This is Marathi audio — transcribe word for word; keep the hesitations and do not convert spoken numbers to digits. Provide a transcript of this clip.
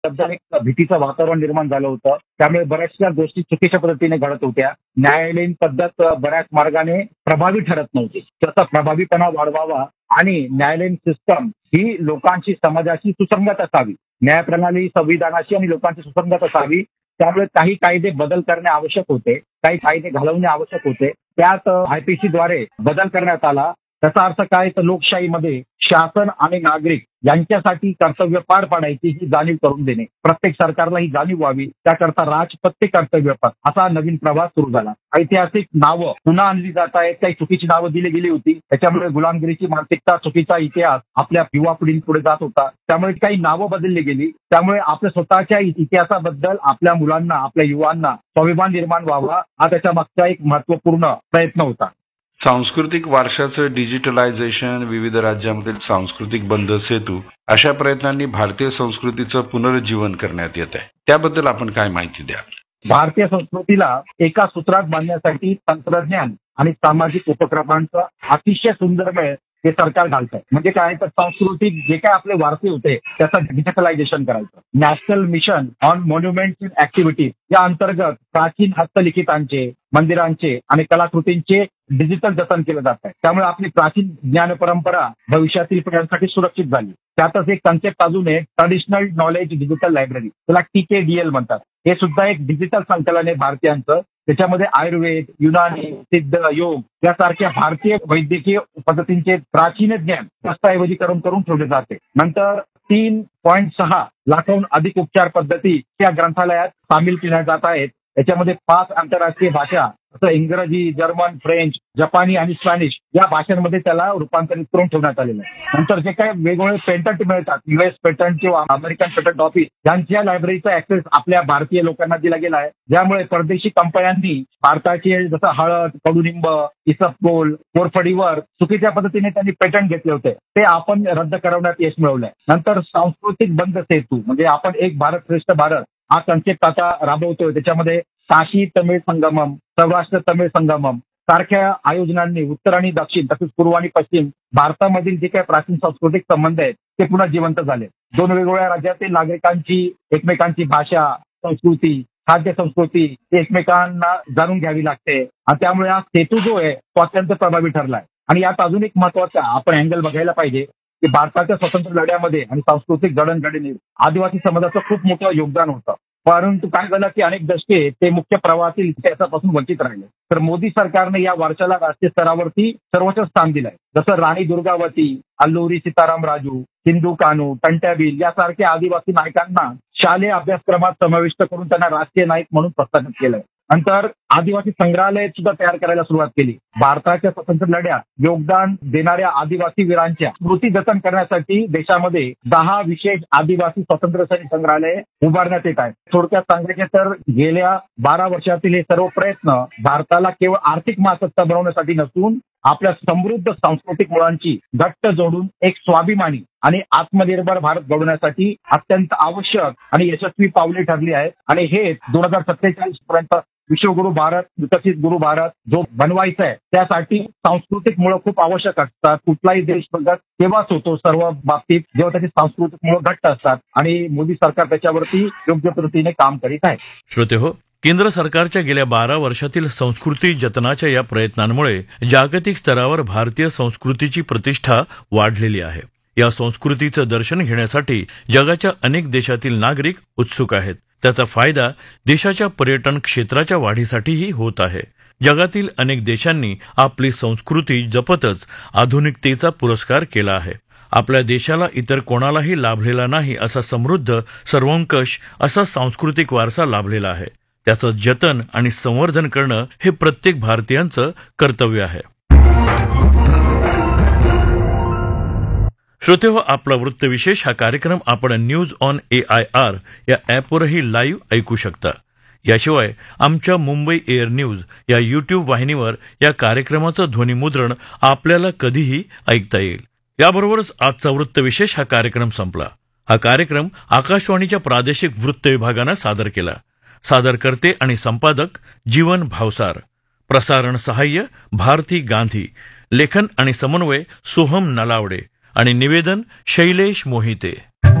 बद्दल एक भीतीचं वातावरण निर्माण झालं होतं. त्यामुळे बऱ्याचशा गोष्टी चुकीच्या पद्धतीने घडत होत्या. न्यायालयीन पद्धत बऱ्याच मार्गाने प्रभावी ठरत नव्हती. त्याचा प्रभावीपणा वाढवावा आणि न्यायालयीन सिस्टम ही लोकांची, समाजाची सुसंगत असावी. न्यायप्रणाली संविधानाशी आणि लोकांची सुसंगत असावी. त्यामुळे काही कायदे बदल करणे आवश्यक होते, काही कायदे घालवणे आवश्यक होते. त्यात आयपीसीद्वारे बदल करण्यात आला. त्याचा अर्थ काय, तर लोकशाहीमध्ये शासन आणि नागरिक यांच्यासाठी कर्तव्य पार पाडायची ही जाणीव करून देणे. प्रत्येक सरकारला ही जाणीव व्हावी, त्याकरता राजपत्य कर्तव्य पार असा नवीन प्रवास सुरू झाला. ऐतिहासिक नावं पुन्हा आणली जात आहेत, काही चुकीची नावं दिली गेली होती. त्याच्यामुळे गुलामगिरीची मानसिकता, चुकीचा इतिहास आपल्या युवा पिढीपुढे जात होता. त्यामुळे काही नावं बदलली गेली. त्यामुळे आपल्या स्वतःच्या इतिहासाबद्दल आपल्या मुलांना, आपल्या युवांना स्वाभिमान निर्माण व्हावा, हा त्याच्या मागचा एक महत्वपूर्ण प्रयत्न होता. सांस्कृतिक वारशाचं डिजिटलायझेशन, विविध राज्यांमधील सांस्कृतिक बंध सेतू अशा प्रयत्नांनी भारतीय संस्कृतीचं पुनरुज्जीवन करण्यात येत आहे. त्याबद्दल आपण काय माहिती द्याल? भारतीय संस्कृतीला एका सूत्रात बांधण्यासाठी तंत्रज्ञान आणि सामाजिक उपक्रमांचा अतिशय सुंदर मेळ हे सरकार घालत आहे. म्हणजे काय, तर सांस्कृतिक जे काय आपले वारसे होते त्याचं डिजिटलायझेशन करायचं. National mission on monuments in activities या अंतर्गत प्राचीन हस्तलिखितांचे, मंदिरांचे आणि कलाकृतींचे डिजिटल जतन केलं जात आहे. त्यामुळे आपली प्राचीन ज्ञान परंपरा भविष्यातील पिढ्यांसाठी सुरक्षित झाली. त्यातच एक कन्सेप्ट अजून आहे, ट्रॅडिशनल नॉलेज डिजिटल लायब्ररी, त्याला टीकेडीएल म्हणतात. हे सुद्धा एक डिजिटल संकलन आहे भारतीयांचं. त्याच्यामध्ये आयुर्वेद, युनानी, सिद्ध, योग यासारख्या भारतीय वैद्यकीय पद्धतींचे प्राचीन ज्ञान दस्तऐवजीकरण करून ठेवले जाते. नंतर तीन पॉईंट सहा लाखाहून अधिक उपचार पद्धती या ग्रंथालयात सामील केल्या जात आहेत. याच्यामध्ये पाच आंतरराष्ट्रीय भाषा, असं इंग्रजी, जर्मन, फ्रेंच, जपानी आणि स्पॅनिश या भाषांमध्ये त्याला रूपांतरित करून ठेवण्यात आलेलं आहे. नंतर जे काही वेगवेगळे पेटंट मिळतात, युएस पेटंट किंवा अमेरिकन पेटंट ऑफिस यांच्या लायब्ररीचा ऍक्सेस आपल्या भारतीय लोकांना दिला गेला आहे. ज्यामुळे परदेशी कंपन्यांनी भारताचे जसं हळद, कडुनिंब, इसबगोल, कोरफडीवर चुकीच्या पद्धतीने त्यांनी पेटंट घेतले होते, ते आपण रद्द करवण्यात यश मिळवलंय. नंतर सांस्कृतिक बंध सेतू म्हणजे आपण एक भारत श्रेष्ठ भारत हा कन्सेप्ट आता राबवतोय. त्याच्यामध्ये काशी तमिळ संगमम, सौराष्ट्र तमिळ संगमम सारख्या आयोजनांनी उत्तर आणि दक्षिण तसेच पूर्व आणि पश्चिम भारतामधील जे काही प्राचीन सांस्कृतिक संबंध आहेत ते पुन्हा जिवंत झाले. दोन वेगवेगळ्या राज्यातील नागरिकांची एकमेकांची भाषा, संस्कृती, खाद्य संस्कृती एकमेकांना जाणून घ्यावी लागते आणि त्यामुळे हा सेतू जो आहे तो अत्यंत प्रभावी ठरलाय. आणि यात अजून एक महत्वाचा आपण अँगल बघायला पाहिजे की भारताच्या स्वतंत्र लढ्यामध्ये आणि सांस्कृतिक जडणघडणीत आदिवासी समाजाचं खूप मोठं योगदान होतं. परंतु काय झालं की अनेक दशके ते मुख्य प्रवाहातील इतिहासापासून वंचित राहिले. तर मोदी सरकारने या वर्षाला राष्ट्रीय स्तरावरती सर्वोच्च स्थान दिलंय. जसं राणी दुर्गावती, अल्लुरी सीताराम राजू, सिंधू कानू, टंट्याबील यासारख्या आदिवासी नायकांना शालेय अभ्यासक्रमात समाविष्ट करून त्यांना राष्ट्रीय नायक म्हणून प्रस्थापित केलंय. नंतर आदिवासी संग्रहालय सुद्धा तयार करायला सुरुवात केली. भारताच्या स्वतंत्र लढ्यात योगदान देणाऱ्या आदिवासी वीरांच्या स्मृती जतन करण्यासाठी देशामध्ये दहा विशेष आदिवासी स्वातंत्र्य सैनिक संग्रहालय उभारण्यात येत आहेत. थोडक्यात सांगायचे तर गेल्या बारा वर्षातील हे सर्व प्रयत्न भारताला केवळ आर्थिक महासत्ता बनवण्यासाठी नसून आपल्या समृद्ध सांस्कृतिक मुळांची घट्ट जोडून एक स्वाभिमानी आणि आत्मनिर्भर भारत घडवण्यासाठी अत्यंत आवश्यक आणि यशस्वी पावले ठरली आहेत. आणि हे दोन हजार सत्तेचाळीस पर्यंत विश्वगुरु भारत, विकसित गुरु भारत जो बनवायचा आहे त्यासाठी सांस्कृतिक मुळं खूप आवश्यक असतात. कुठलाही देश प्रगत तेव्हाच होतो सर्व बाबतीत जेव्हा त्याची सांस्कृतिक मुळं घट्ट असतात आणि मोदी सरकार त्याच्यावरती योग्य पद्धतीने काम करीत आहे. श्रोते हो, केंद्र सरकारच्या गेल्या बारा वर्षातील संस्कृती जतनाच्या या प्रयत्नांमुळे जागतिक स्तरावर भारतीय संस्कृतीची प्रतिष्ठा वाढलेली आहे. या संस्कृतीचं दर्शन घेण्यासाठी जगाच्या अनेक देशातील नागरिक उत्सुक आहेत. त्याचा फायदा देशाच्या पर्यटन क्षेत्राच्या वाढीसाठीही होत आहे. जगातील अनेक देशांनी आपली संस्कृती जपतच आधुनिकतेचा पुरस्कार केला आहे. आपल्या देशाला इतर कोणालाही लाभलेला नाही असा समृद्ध, सर्वंकष असा सांस्कृतिक वारसा लाभलेला आहे. त्याचं जतन आणि संवर्धन करणं हे प्रत्येक भारतीयांचं कर्तव्य आहे. श्रोतेहो, आपला वृत्तविशेष हा कार्यक्रम आपण news on A I R या ॲपवरही लाईव्ह ऐकू शकता. याशिवाय आमच्या मुंबई एअर न्यूज या यूट्यूब वाहिनीवर या कार्यक्रमाचं ध्वनिमुद्रण आपल्याला कधीही ऐकता येईल. याबरोबरच आजचा वृत्तविशेष हा कार्यक्रम संपला. हा कार्यक्रम आकाशवाणीच्या प्रादेशिक वृत्त विभागानं सादर केला. सादर करते आणि संपादक जीवन भावसार. प्रसारण सहाय्य भारती गांधी. लेखन आणि समन्वय सोहम नलावडे आणि निवेदन शैलेश मोहिते.